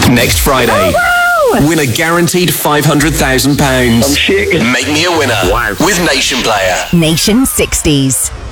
Next Friday, win a guaranteed £500,000. I'm shaking. Make me a winner with Nation Player. Nation 60s.